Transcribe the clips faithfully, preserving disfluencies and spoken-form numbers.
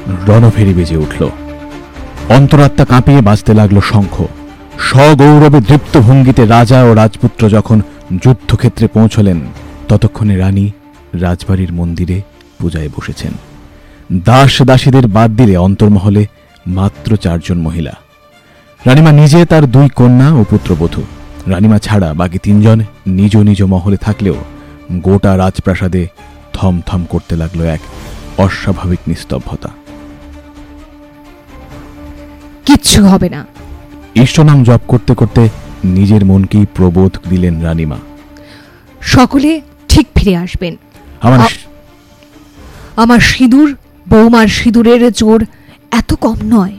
রণভেরি বেজে উঠল। অন্তরাত্মা কাঁপিয়ে বাজতে লাগলো শঙ্খ। সগৌরবে দৃপ্ত ভঙ্গিতে রাজা ও রাজপুত্র যখন যুদ্ধক্ষেত্রে পৌঁছলেন, ততক্ষণে রানী রাজবাড়ির মন্দিরে পূজায় বসেছেন। দাস দাসীদের বাদ দিলে অন্তর্মহলে মাত্র চারজন মহিলা। রানীমা নিজে, তার দুই কন্যা ও পুত্রবধূ। রানীমা ছাড়া বাকি তিনজন নিজ নিজ মহলে থাকলেও গোটা রাজপ্রাসাদে থমথম করতে লাগলো এক অস্বাভাবিক নিস্তব্ধতা। কিচ্ছু হবে না। ঈশ্বরনাম জপ করতে করতে নিজের মনকেই প্রবোধ দিলেন রানীমা। সকলে ঠিক ফিরে আসবেন। আমার আমার সিঁদুর, বৌমার সিঁদুরের জোর এত কম নয়।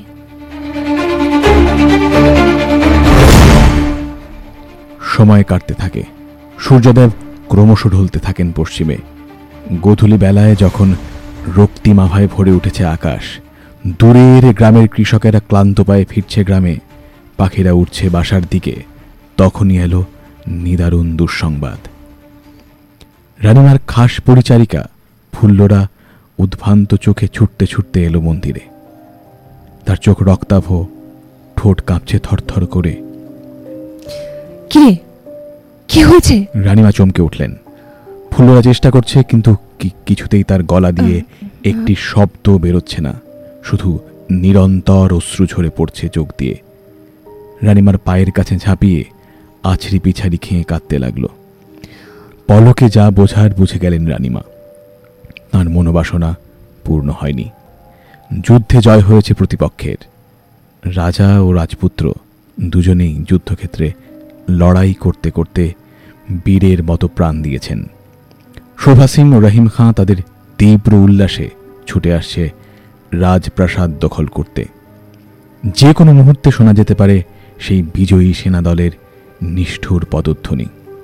সময় কাটতে থাকে। সূর্যদেব ক্রমশ ঢলতে থাকেন পশ্চিমে। গোধূলি বেলায় যখন রক্তিমাভায় ভরে উঠেছে আকাশ, দূরের গ্রামের কৃষকেরা ক্লান্ত পায়ে ফিরছে গ্রামে, পাখিরা উঠছে বাসার দিকে, তখনই এলো নিদারুণ দুঃসংবাদ। রানীমার খাস পরিচারিকা ফুল্লরা উদ্ভ্রান্ত চোখে ছুটতে ছুটতে এলো মন্দিরে। তার চোখ রক্তাভ, ঠোঁট কাঁপছে থরথর করে। কি কি হয়েছে? রানীমা চমকে উঠলেন। ফুল্লরা চেষ্টা করছে, কিন্তু কিছুতেই তার গলা দিয়ে একটি শব্দ বেরোচ্ছে না, শুধু নিরন্তর অশ্রু ঝরে পড়ছে চোখ দিয়ে। রানীমার পায়ের কাছে ঝাঁপিয়ে আছড়ি পিছাড়ি খেয়ে কাঁদতে লাগল। পলকে যা বোঝার বুঝে গেলেন রানীমা। তাঁর মনোবাসনা পূর্ণ হয়নি। যুদ্ধে জয় হয়েছে প্রতিপক্ষের। রাজা ও রাজপুত্র দুজনেই যুদ্ধক্ষেত্রে লড়াই করতে করতে বীরের মতো প্রাণ দিয়েছেন। শোভা সিং ও রহিম খাঁ তাদের তীব্র উল্লাসে ছুটে আসছে রাজপ্রাসাদ দখল করতে। যে কোনো মুহূর্তে শোনা যেতে পারে সেই বিজয়ী সেনাদলের নিষ্ঠুর পদধ্বনি।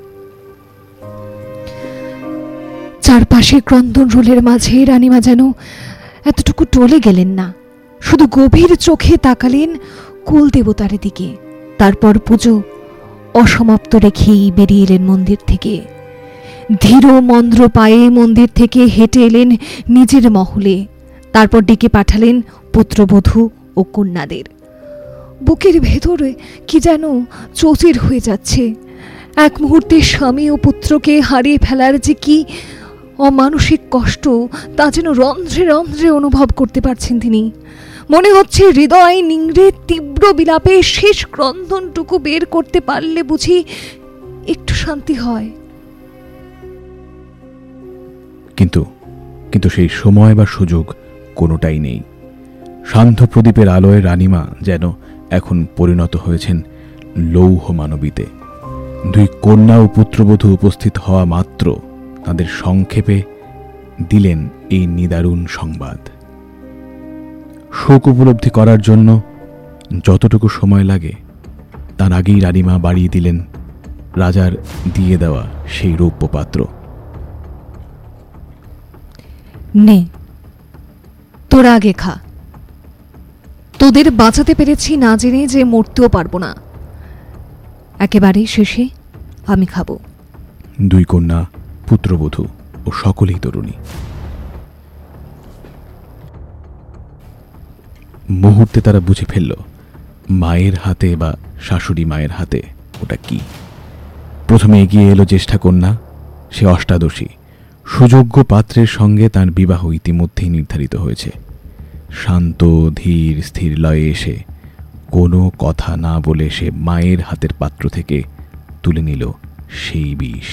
চারপাশে ক্রন্দন রোলের মাঝে রানীমা যেন এতটুকু টলে গেলেন না, শুধু গভীর চোখে তাকালেন কুল দেবতার দিকে। তারপর পুজো অসমাপ্ত রেখেই বেরিয়ে এলেন মন্দির থেকে। ধীর মন্দ্র পায়ে মন্দির থেকে হেঁটে এলেন নিজের মহলে। তারপর ডেকে পাঠালেন পুত্রবধূ ও কন্যাদের। বুকের ভেতরে কি যেন চৌচির হয়ে যাচ্ছে। এক মুহূর্তে স্বামী ও পুত্রকে হারিয়ে ফেলার যে কি অমানসিক কষ্ট, তা যেন রন্ধ্রে রন্ধ্রে অনুভব করতে পারছেন তিনি। মনে হচ্ছে হৃদয় নিংড়ে তীব্র বিলাপে শেষ ক্রন্দনটুকু বের করতে পারলে বুঝি একটু শান্তি হয়। কিন্তু কিন্তু সেই সময় বা সুযোগ কোনোটাই নেই। শান্ত প্রদীপের আলোয় রানীমা যেন এখন পরিণত হয়েছেন লৌহ মানবীতে। দুই কন্যা ও পুত্রবধূ উপস্থিত হওয়া মাত্র তাদের সংক্ষেপে দিলেন এই নিদারুণ সংবাদ। শোক উপলব্ধি করার জন্য যতটুকু সময় লাগে, তার আগেই রানীমা বাড়িয়ে দিলেন রাজার দিয়ে দেওয়া সেই রৌপ্য পাত্র। নে, তোরা আগে খা। তোদের বাঁচাতে পেরেছি না জেনে যে মরতেও পারবো না। একেবারে শেষে আমি খাবো। দুই কন্যা, পুত্রবধূ ও সকলেই তরুণী। মুহূর্তে তারা বুঝে ফেলল মায়ের হাতে বা শাশুড়ি মায়ের হাতে ওটা কি। প্রথমে এগিয়ে এলো জ্যেষ্ঠা কন্যা। সে অষ্টাদশী। সুযোগ্য পাত্রের সঙ্গে তার বিবাহ ইতিমধ্যেই নির্ধারিত হয়েছে। শান্ত ধীর স্থির লয়ে এসে কোনো কথা না বলে সে মায়ের হাতের পাত্র থেকে তুলে নিল সেই বিষ।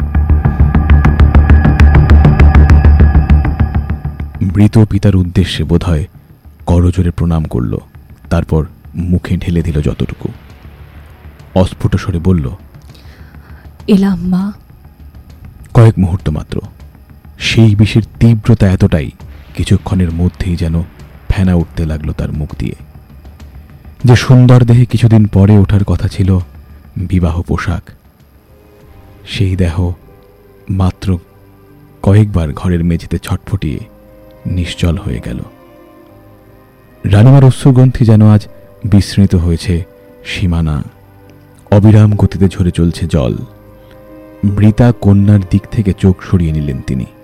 মৃত পিতার উদ্দেশ্যে বোধহয় করজোরে প্রণাম করল, তারপর মুখে ঢেলে দিল যতটুকু। অস্ফুট স্বরে বলল, এলাম মা। কয়েক মুহূর্ত মাত্র। সেই বিষের তীব্রতা এতটাই, কিছুক্ষণের মধ্যেই যেন ফেনা উঠতে লাগলো তার মুখ দিয়ে। যে সুন্দর দেহে কিছুদিন পরে ওঠার কথা ছিল বিবাহ পোশাক, সেই দেহ মাত্র কয়েকবার ঘরের মেঝেতে ছটফটিয়ে নিশ্চল হয়ে গেল। রানীমার অশ্রুগ্রন্থি যেন আজ বিস্মৃত হয়েছে সীমানা। অবিরাম গতিতে ঝরে চলছে জল। মৃতা কন্যার দিক থেকে চোখ সরিয়ে নিলেন তিনি।